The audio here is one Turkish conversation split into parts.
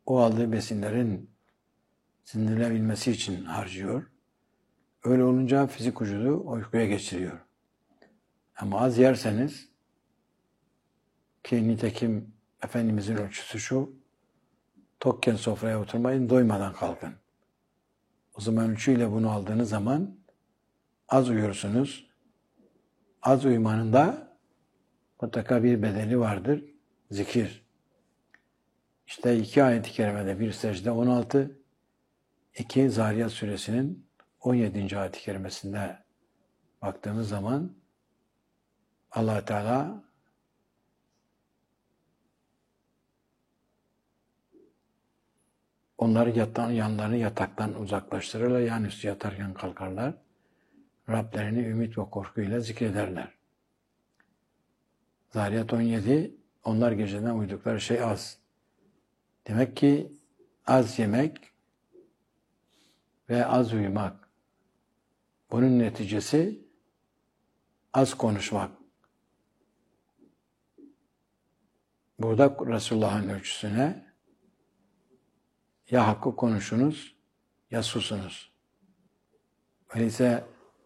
o aldığı besinlerin sindirebilmesi için harcıyor. Öyle olunca fizik vücudu uykuya geçiriyor. Ama az yerseniz, ki nitekim Efendimizin ölçüsü şu, tokken sofraya oturmayın, doymadan kalkın. O zaman ölçüyle bunu aldığınız zaman az uyursunuz. Az uyumanın da mutlaka bir bedeli vardır. Zikir. İşte 2 ayet-i kerimede, bir secde 16, 2 Zariyat suresinin 17. ayet-i kerimesinde baktığımız zaman Allah Teala onları yanlarını yataktan uzaklaştırırlar. Yani üstü yatarken kalkarlar. Rablerini ümit ve korkuyla zikrederler. Zariyat 17, onlar geceden uydukları şey az. Demek ki az yemek ve az uyumak. Bunun neticesi az konuşmak. Burada Resulullah'ın ölçüsüne ya hakkı konuşunuz ya susunuz. Öyleyse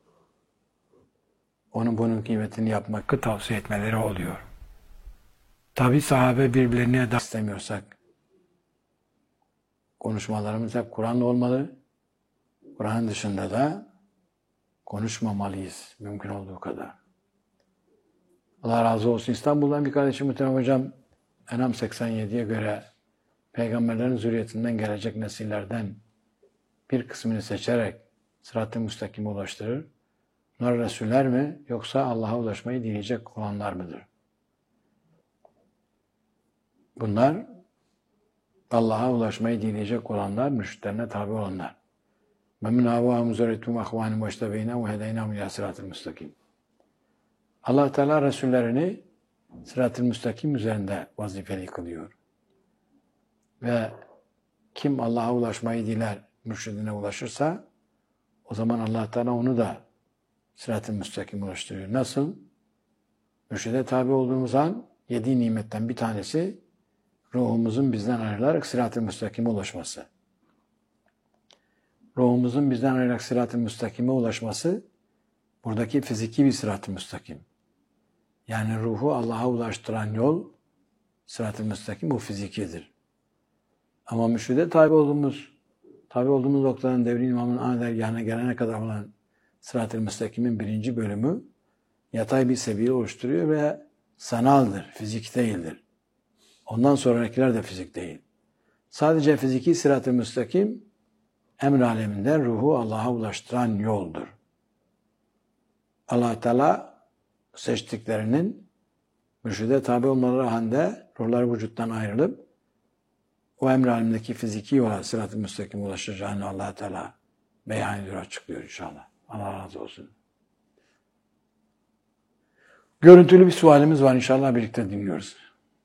bunun kıymetini yapmakı tavsiye etmeleri oluyor. Tabi sahabe birbirlerine de istemiyorsak konuşmalarımız hep Kur'an'la olmalı. Kur'an dışında da konuşmamalıyız mümkün olduğu kadar. Allah razı olsun. İstanbul'dan bir kardeşim Muhterem Hocam, Enam 87'ye göre peygamberlerin zürriyetinden gelecek nesillerden bir kısmını seçerek sırat-ı müstakime ulaştırır. Bunlar Resuller mi yoksa Allah'a ulaşmayı dileyecek olanlar mıdır? Bunlar Allah'a ulaşmayı dileyecek olanlar, mürşitlerine tabi olanlar. Memin hava muzarretum ahvanim veştebeyne ve hedeynam ila sırat-ı müstakim. Allah Teala Resullerini sırat-ı müstakim üzerinde vazifeli kılıyor. Ve kim Allah'a ulaşmayı diler, mürşidine ulaşırsa o zaman Allah Teala onu da sırat-ı müstakim ulaştırıyor. Nasıl? Mürşide tabi olduğumuz an 7 nimetten bir tanesi ruhumuzun bizden ayrılarak sırat-ı müstakime ulaşması. Ruhumuzun bizden ayrılarak sırat-ı müstakime ulaşması buradaki fiziki bir sırat-ı müstakim. Yani ruhu Allah'a ulaştıran yol sırat-ı müstakim, bu fizikidir. Ama mürşide tabi olduğumuz noktadan devrin imamın anergâhına gelene kadar olan sırat-ı müstakimin 1. bölümü yatay bir seviye oluşturuyor ve sanaldır, fizik değildir. Ondan sonrakiler de fizik değil. Sadece fiziki sırat-ı müstakim emr aleminde ruhu Allah'a ulaştıran yoldur. Allah Teala seçtiklerinin mürşide tabi olmaları halinde ruhları vücuttan ayrılıp o emr alemindeki fiziki yola sırat-ı müstakime ulaşacağını Allah Teala beyan ediyor, açıklıyor inşallah. Allah razı olsun. Görüntülü bir sualimiz var, inşallah birlikte dinliyoruz.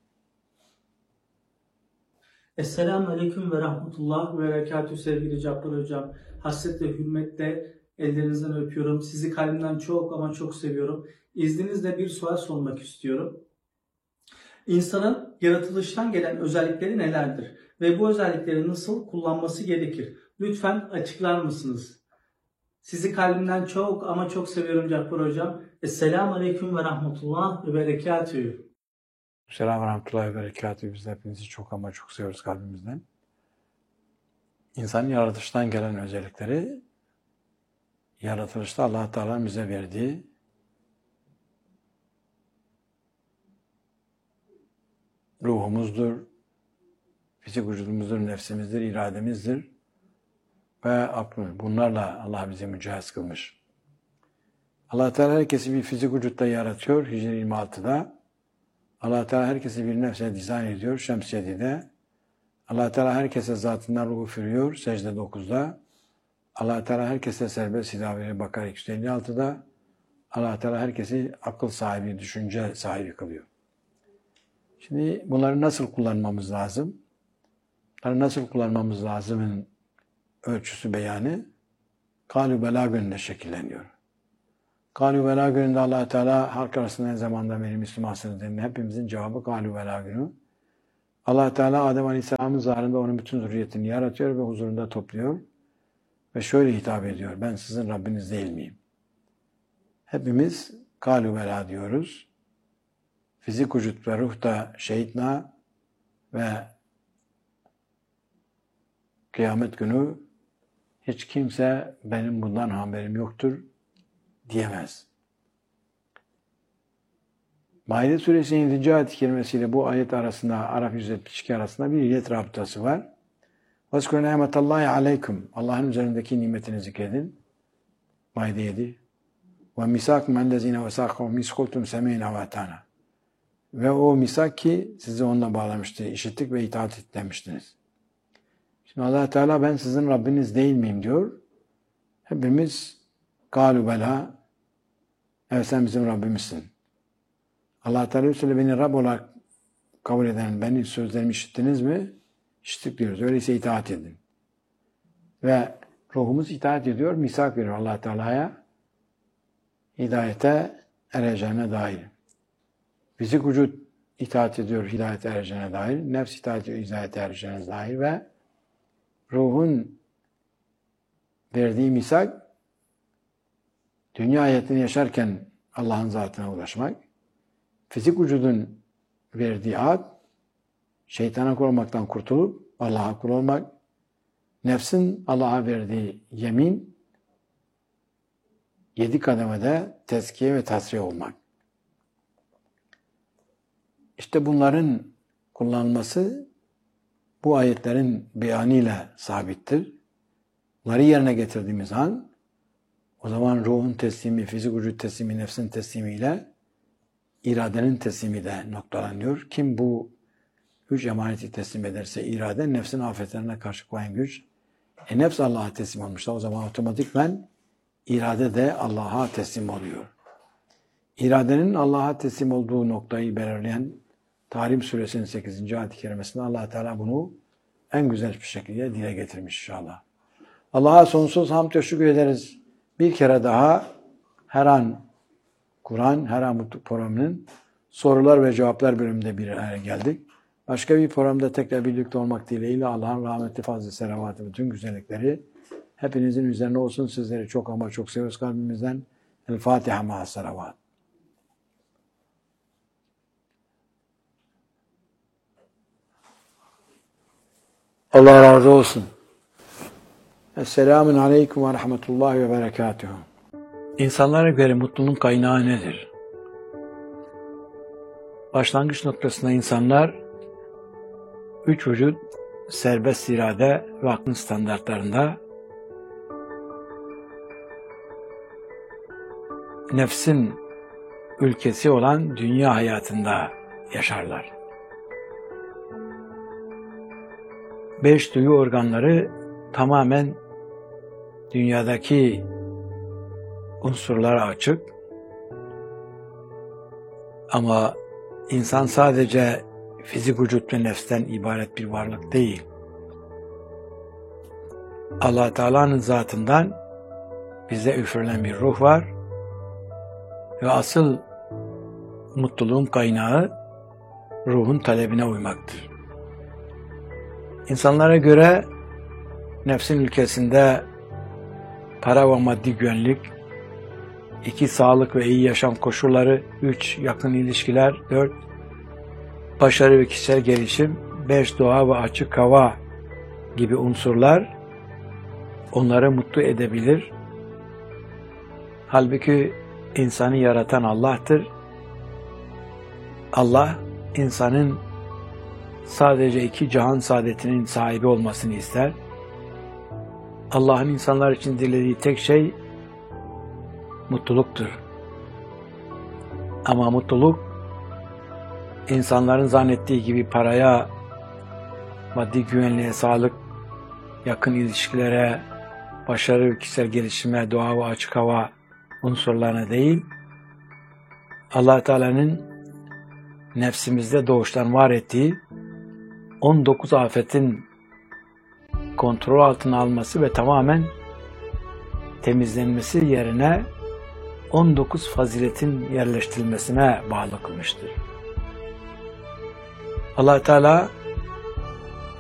Esselamu Aleyküm ve Rahmetullah ve Berekatühü sevgili Cabbar Hocam. Hasretle, hürmetle ellerinizden öpüyorum. Sizi kalbimden çok ama çok seviyorum. İzninizle bir sual sormak istiyorum. İnsanın yaratılıştan gelen özellikleri nelerdir? Ve bu özellikleri nasıl kullanması gerekir? Lütfen açıklar mısınız? Sizi kalbimden çok ama çok seviyorum Cabbar Hocam. Esselamu Aleyküm ve Rahmetullah ve Berekatühü. Selamun Rahmetullahi ve Berekatühü. Biz de hepinizi çok ama çok seviyoruz kalbimizden. İnsanın yaratılıştan gelen özellikleri, yaratılışta Allah Teala'nın bize verdiği ruhumuzdur, fizik vücudumuzdur, nefsimizdir, irademizdir ve aklımız. Bunlarla Allah bizi mücehhez kılmış. Allah Teala herkesi bir fizik vücutta yaratıyor. Hicri 26'da. Allah Teala herkesi bir nefse dizayn ediyor. Şems 7'de. Allah Teala herkese zatından ruhu üfürüyor. Secde 9'da. Allah Teala herkese serbest hidayeti Bakara 256'da. Allah Teala herkesi akıl sahibi, düşünce sahibi kılıyor. Şimdi bunları nasıl kullanmamız lazım? Bunları nasıl kullanmamız lazımın ölçüsü, beyanı Kâlû Belâ gününde şekilleniyor. Kâlû Belâ gününde Allah Teala halk arasında ne zamanda beni Müslümansınız dediğinde hepimizin cevabı Kâlû Belâ günü. Allah Teala Adem Aleyhisselam'ın zarında onun bütün zürriyetini yaratıyor ve huzurunda topluyor. Ve şöyle hitap ediyor. Ben sizin Rabbiniz değil miyim? Hepimiz kâlû belâ diyoruz. Fizik vücut ve ruh da şehitna ve kıyamet günü hiç kimse benim bundan haberim yoktur diyemez. Maide suresinin 7. ayet-i kerimesiyle bu ayet arasında, Araf 172 arasında bir illet rabıtası var. وَذْكُرْ نِعْمَةَ اللّٰهِ عَلَيْكُمْ Allah'ın üzerindeki nimetini zikredin. Maide 7. وَمِسَاكُمْ اَنْدَزِينَ وَسَاقَوْ مِسْخُلْتُمْ سَمِينَ وَاتَانَ Ve o misak ki sizi onunla bağlamıştı, işittik ve itaat et demiştiniz. Şimdi Allah Teala ben sizin Rabbiniz değil miyim diyor. Hepimiz kâlû belâ, evet sen bizim Rabbimizsin. Allah Teala söyle beni Rab olarak kabul eden, beni sözlerimi işittiniz mi? İşittik diyoruz. Öyleyse itaat edin. Ve ruhumuz itaat ediyor, misak veriyor Allah Teala'ya. Hidayete ereceğine dair. Fizik vücut itaat ediyor hidayete ereceğine dair. Nefs itaat ediyor hidayete ereceğine dair ve ruhun verdiği misak dünya hayatını yaşarken Allah'ın zatına ulaşmak. Fizik vücudun verdiği ad şeytana kul olmaktan kurtulup Allah'a kul olmak. Nefsin Allah'a verdiği yemin 7 kademede tezkiye ve tasfiye olmak. İşte bunların kullanılması bu ayetlerin beyanıyla sabittir. Bunları yerine getirdiğimiz an o zaman ruhun teslimi, fizik vücut teslimi, nefsin teslimiyle iradenin teslimi de noktalanıyor. Kim bu güç emaneti teslim ederse irade, nefsin afetlerine karşı koyan güç. Nefs Allah'a teslim olmuşsa o zaman otomatikmen irade de Allah'a teslim oluyor. İradenin Allah'a teslim olduğu noktayı belirleyen Tahrim Suresinin 8. ayet-i kerimesinde Allah Teala bunu en güzel bir şekilde dile getirmiş inşallah. Allah'a sonsuz hamd teşekkür ederiz. Bir kere daha her an Kur'an, her an bu programının sorular ve cevaplar bölümünde bir araya geldik. Başka bir programda tekrar birlikte olmak dileğiyle Allah'ın rahmetli fazla selavatı, bütün güzellikleri hepinizin üzerine olsun. Sizleri çok ama çok seviyoruz kalbimizden. El Fatiha ma'a selavat. Allah razı olsun. Esselamun aleyküm ve rahmetullahi ve berekatuhu. İnsanlara göre mutluluğun kaynağı nedir? Başlangıç noktasında insanlar 3 vücut, serbest irade ve aklın standartlarında nefsin ülkesi olan dünya hayatında yaşarlar. 5 duyu organları tamamen dünyadaki unsurlara açık. Ama insan sadece fizik vücut ve nefsten ibaret bir varlık değil. Allah Teala'nın zatından bize üfürülen bir ruh var ve asıl mutluluğun kaynağı ruhun talebine uymaktır. İnsanlara göre nefsin ülkesinde para ve maddi güvenlik, 2 sağlık ve iyi yaşam koşulları, 3 yakın ilişkiler, 4 başarı ve kişisel gelişim, 5 doğa ve açık hava gibi unsurlar onları mutlu edebilir. Halbuki insanı yaratan Allah'tır. Allah insanın sadece 2 cihan saadetinin sahibi olmasını ister. Allah'ın insanlar için dilediği tek şey mutluluktur. Ama mutluluk insanların zannettiği gibi paraya, maddi güvenliğe, sağlık, yakın ilişkilere, başarı ve kişisel gelişime, doğa ve açık hava unsurlarına değil, Allah Teala'nın nefsimizde doğuştan var ettiği 19 afetin kontrol altına alması ve tamamen temizlenmesi yerine 19 faziletin yerleştirilmesine bağlı kılmıştır. Allah Teala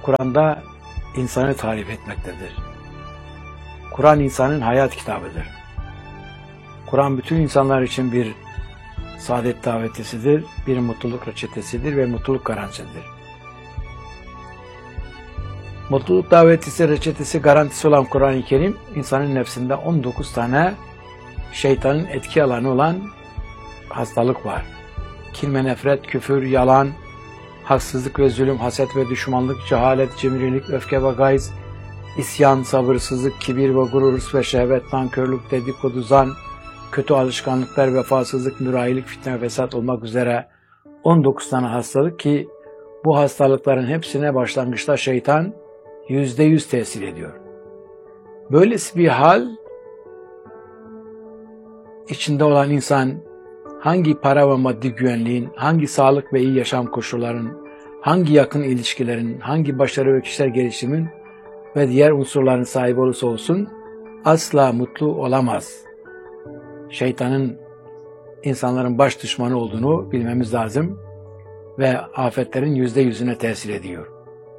Kur'an'da insanı tarif etmektedir. Kur'an insanın hayat kitabıdır. Kur'an bütün insanlar için bir saadet davetisidir, bir mutluluk reçetesidir ve mutluluk garantisidir. Mutluluk davetisi, reçetesi, garantisi olan Kur'an-ı Kerim, insanın nefsinde 19 tane şeytanın etki alanı olan hastalık var. Kin ve nefret, küfür, yalan, haksızlık ve zulüm, haset ve düşmanlık, cehalet, cimrilik, öfke ve gayz, isyan, sabırsızlık, kibir ve gurur, hırs ve şehvet, nankörlük, dedikodu, zan, kötü alışkanlıklar, vefasızlık, mürahilik, fitne ve fesat olmak üzere 19 tane hastalık ki bu hastalıkların hepsine başlangıçta şeytan %100 tesir ediyor. Böylesi bir hal içinde olan insan hangi para ve maddi güvenliğin, hangi sağlık ve iyi yaşam koşullarının, hangi yakın ilişkilerin, hangi başarı ve kişisel gelişimin ve diğer unsurların sahibi olursa olsun asla mutlu olamaz. Şeytanın insanların baş düşmanı olduğunu bilmemiz lazım ve afetlerin %100'üne tesir ediyor.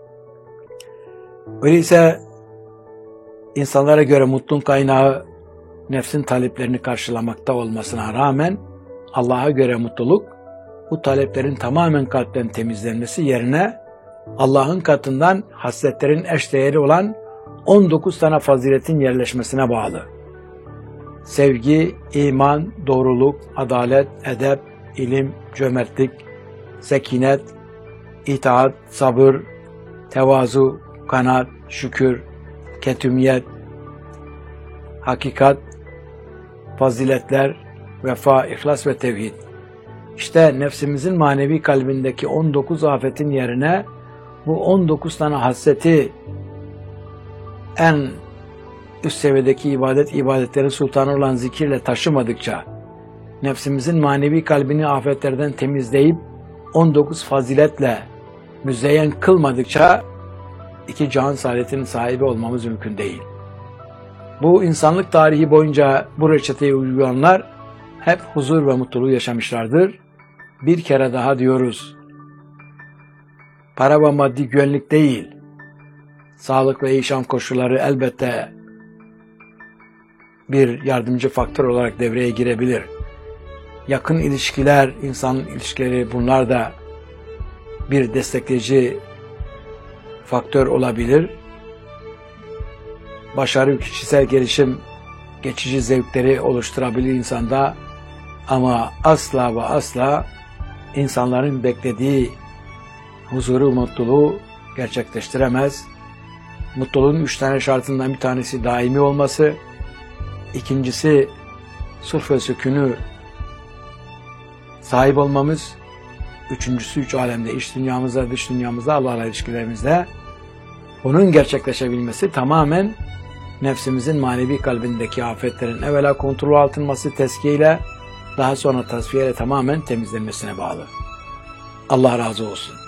Öyleyse insanlara göre mutluluk kaynağı nefsin taleplerini karşılamakta olmasına rağmen Allah'a göre mutluluk bu taleplerin tamamen kalpten temizlenmesi yerine Allah'ın katından hasletlerin eşdeğeri olan 19 tane faziletin yerleşmesine bağlı. Sevgi, iman, doğruluk, adalet, edep, ilim, cömertlik, sekinet, itaat, sabır, tevazu, kanaat, şükür, ketümiyet, hakikat, faziletler, vefa, ihlas ve tevhid. İşte nefsimizin manevi kalbindeki 19 afetin yerine bu 19 tane hasreti en üst seviyedeki ibadetlerin sultanı olan zikirle taşımadıkça, nefsimizin manevi kalbini afetlerden temizleyip 19 faziletle müzeyyen kılmadıkça iki cihan saadetinin sahibi olmamız mümkün değil. Bu insanlık tarihi boyunca bu reçeteyi uygulayanlar hep huzur ve mutluluğu yaşamışlardır. Bir kere daha diyoruz, para ve maddi güvenlik değil, sağlık ve yaşam koşulları elbette bir yardımcı faktör olarak devreye girebilir. Yakın ilişkiler, insan ilişkileri, bunlar da bir destekleyici faktör olabilir. Başarı, kişisel gelişim, geçici zevkleri oluşturabilir insanda ama asla ve asla insanların beklediği huzuru, mutluluğu gerçekleştiremez. Mutluluğun 3 tane şartından bir tanesi daimi olması, ikincisi sulh ve sükûnü sahip olmamız, üçüncüsü 3 alemde, iç dünyamızda, dış dünyamızda, Allah'la ilişkilerimizde bunun gerçekleşebilmesi tamamen nefsimizin manevi kalbindeki afetlerin evvela kontrol altınması tezkiyeyle, daha sonra tasfiyeyle tamamen temizlenmesine bağlı. Allah razı olsun.